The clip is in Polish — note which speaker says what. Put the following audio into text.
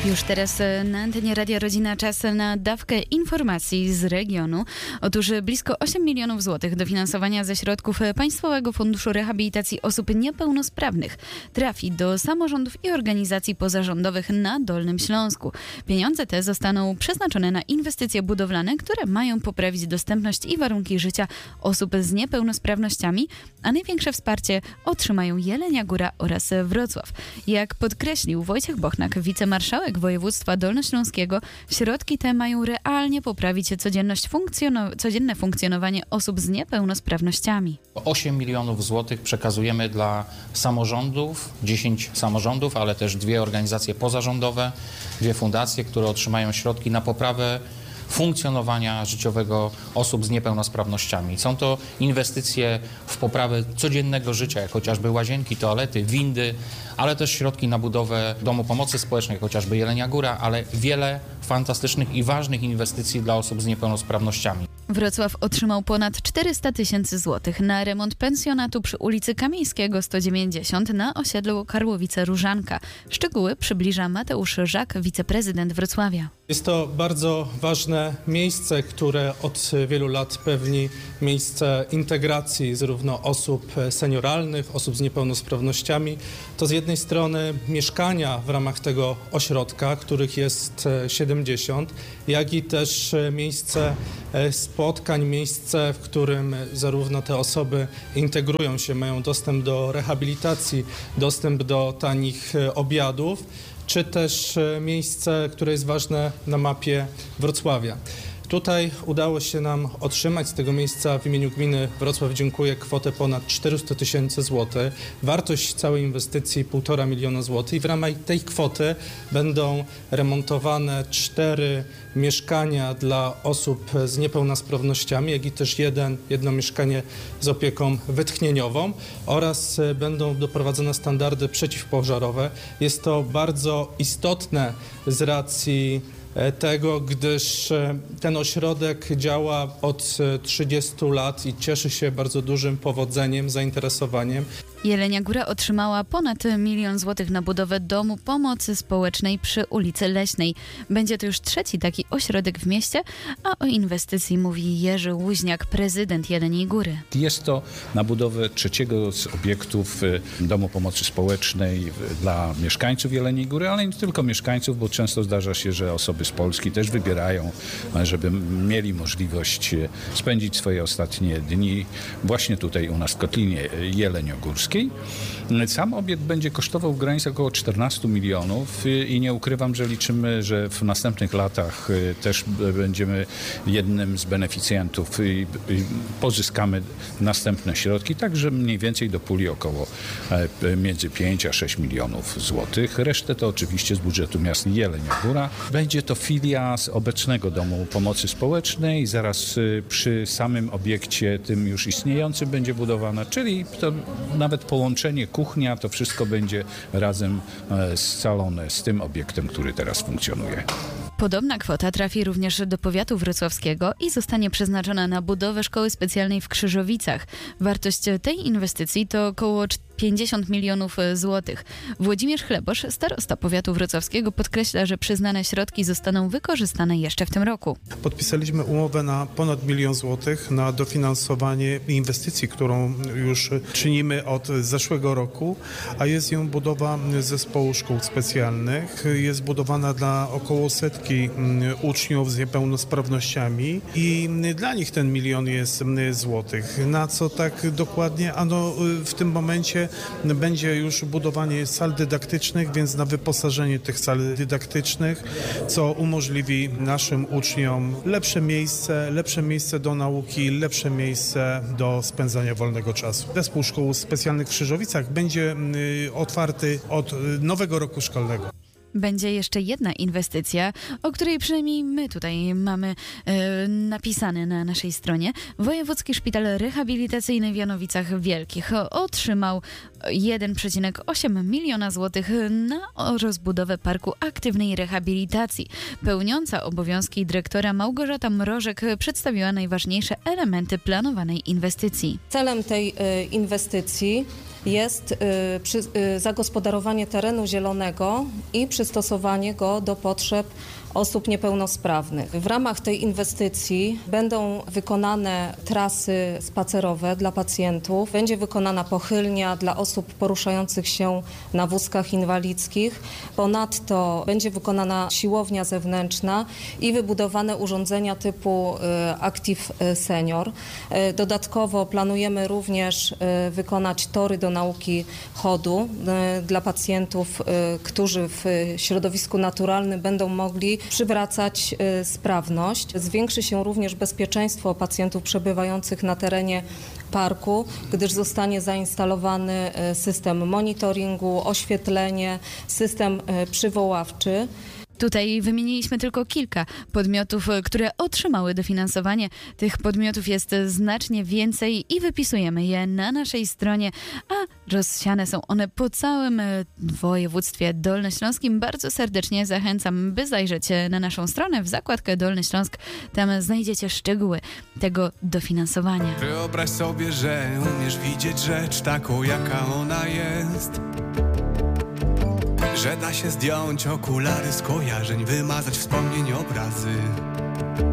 Speaker 1: Już teraz na antenie Radia Rodzina czas na dawkę informacji z regionu. Otóż blisko 8 milionów złotych dofinansowania ze środków Państwowego Funduszu Rehabilitacji Osób Niepełnosprawnych trafi do samorządów i organizacji pozarządowych na Dolnym Śląsku. Pieniądze te zostaną przeznaczone na inwestycje budowlane, które mają poprawić dostępność i warunki życia osób z niepełnosprawnościami, a największe wsparcie otrzymają Jelenia Góra oraz Wrocław. Jak podkreślił Wojciech Bochnak, wicemarszałek województwa dolnośląskiego, środki te mają realnie poprawić codzienne funkcjonowanie osób z niepełnosprawnościami.
Speaker 2: 8 milionów złotych przekazujemy dla samorządów, 10 samorządów, ale też 2 organizacje pozarządowe, 2 fundacje, które otrzymają środki na poprawę funkcjonowania życiowego osób z niepełnosprawnościami. Są to inwestycje w poprawę codziennego życia, jak chociażby łazienki, toalety, windy, ale też środki na budowę domu pomocy społecznej, chociażby Jelenia Góra, ale wiele fantastycznych i ważnych inwestycji dla osób z niepełnosprawnościami.
Speaker 1: Wrocław otrzymał ponad 400 000 złotych na remont pensjonatu przy ulicy Kamieńskiego 190 na osiedlu Karłowice-Różanka. Szczegóły przybliża Mateusz Żak, wiceprezydent Wrocławia.
Speaker 3: Jest to bardzo ważne miejsce, które od wielu lat pewni miejsce integracji zarówno osób senioralnych, osób z niepełnosprawnościami. To z jednej strony mieszkania w ramach tego ośrodka, których jest 70, jak i też miejsce spotkań, miejsce, w którym zarówno te osoby integrują się, mają dostęp do rehabilitacji, dostęp do tanich obiadów, czy też miejsce, które jest ważne na mapie Wrocławia. Tutaj udało się nam otrzymać z tego miejsca w imieniu gminy Wrocław, dziękuję, kwotę ponad 400 000 złotych. Wartość całej inwestycji 1,5 miliona złotych i w ramach tej kwoty będą remontowane 4 mieszkania dla osób z niepełnosprawnościami, jak i też jedno mieszkanie z opieką wytchnieniową oraz będą doprowadzone standardy przeciwpożarowe. Jest to bardzo istotne z racji tego, gdyż ten ośrodek działa od 30 lat i cieszy się bardzo dużym powodzeniem, zainteresowaniem.
Speaker 1: Jelenia Góra otrzymała ponad 1 milion złotych na budowę domu pomocy społecznej przy ulicy Leśnej. Będzie to już 3. taki ośrodek w mieście, a o inwestycji mówi Jerzy Łuźniak, prezydent Jeleniej Góry.
Speaker 4: Jest to na budowę 3. z obiektów domu pomocy społecznej dla mieszkańców Jeleniej Góry, ale nie tylko mieszkańców, bo często zdarza się, że osoby z Polski też wybierają, żeby mieli możliwość spędzić swoje ostatnie dni właśnie tutaj u nas w Kotlinie Jeleniogórskiej. Sam obiekt będzie kosztował w granicach około 14 milionów i nie ukrywam, że liczymy, że w następnych latach też będziemy jednym z beneficjentów i pozyskamy następne środki, także mniej więcej do puli około między 5 a 6 milionów złotych. Resztę to oczywiście z budżetu miasta Jelenia Góra. Będzie to filia z obecnego domu pomocy społecznej, zaraz przy samym obiekcie tym już istniejącym będzie budowana, czyli to nawet połączenie kuchnia, to wszystko będzie razem scalone z tym obiektem, który teraz funkcjonuje.
Speaker 1: Podobna kwota trafi również do powiatu wrocławskiego i zostanie przeznaczona na budowę szkoły specjalnej w Krzyżowicach. Wartość tej inwestycji to około 50 milionów złotych. Włodzimierz Chlebosz, starosta powiatu wrocławskiego, podkreśla, że przyznane środki zostaną wykorzystane jeszcze w tym roku.
Speaker 5: Podpisaliśmy umowę na ponad 1 milion złotych na dofinansowanie inwestycji, którą już czynimy od zeszłego roku, a jest ją budowa zespołu szkół specjalnych. Jest budowana dla około 100 uczniów z niepełnosprawnościami i dla nich ten 1 milion jest złotych. Na co tak dokładnie? Ano w tym momencie będzie już budowanie sal dydaktycznych, więc na wyposażenie tych sal dydaktycznych, co umożliwi naszym uczniom lepsze miejsce do nauki, lepsze miejsce do spędzania wolnego czasu. Zespół szkół specjalnych w Krzyżowicach będzie otwarty od nowego roku szkolnego.
Speaker 1: Będzie jeszcze jedna inwestycja, o której przynajmniej my tutaj mamy napisane na naszej stronie. Wojewódzki Szpital Rehabilitacyjny w Janowicach Wielkich otrzymał 1,8 miliona złotych na rozbudowę Parku Aktywnej Rehabilitacji. Pełniąca obowiązki dyrektora Małgorzata Mrożek przedstawiła najważniejsze elementy planowanej inwestycji.
Speaker 6: Celem tej inwestycji jest zagospodarowanie terenu zielonego i przystosowanie go do potrzeb osób niepełnosprawnych. W ramach tej inwestycji będą wykonane trasy spacerowe dla pacjentów, będzie wykonana pochylnia dla osób poruszających się na wózkach inwalidzkich. Ponadto będzie wykonana siłownia zewnętrzna i wybudowane urządzenia typu Active Senior. Dodatkowo planujemy również wykonać tory do nauki chodu dla pacjentów, którzy w środowisku naturalnym będą mogli przywracać sprawność. Zwiększy się również bezpieczeństwo pacjentów przebywających na terenie parku, gdyż zostanie zainstalowany system monitoringu, oświetlenie, system przywoławczy.
Speaker 1: Tutaj wymieniliśmy tylko kilka podmiotów, które otrzymały dofinansowanie. Tych podmiotów jest znacznie więcej i wypisujemy je na naszej stronie, a rozsiane są one po całym województwie dolnośląskim. Bardzo serdecznie zachęcam, by zajrzeć na naszą stronę w zakładkę Dolny Śląsk. Tam znajdziecie szczegóły tego dofinansowania.
Speaker 7: Wyobraź sobie, że umiesz widzieć rzecz taką, jaka ona jest. Że da się zdjąć okulary skojarzeń, wymazać wspomnień obrazy.